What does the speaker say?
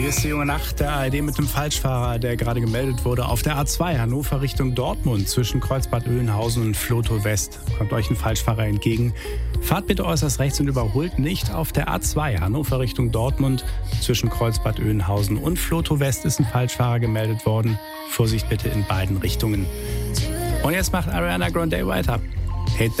Hier ist die junge Nacht der ARD mit dem Falschfahrer, der gerade gemeldet wurde. Auf der A2 Hannover Richtung Dortmund zwischen Kreuzbad Oeynhausen und Vlotho West kommt euch ein Falschfahrer entgegen. Fahrt bitte äußerst rechts und überholt nicht. Auf der A2 Hannover Richtung Dortmund zwischen Kreuzbad Oeynhausen und Vlotho West ist ein Falschfahrer gemeldet worden. Vorsicht bitte in beiden Richtungen. Und jetzt macht Ariana Grande weiter. Hate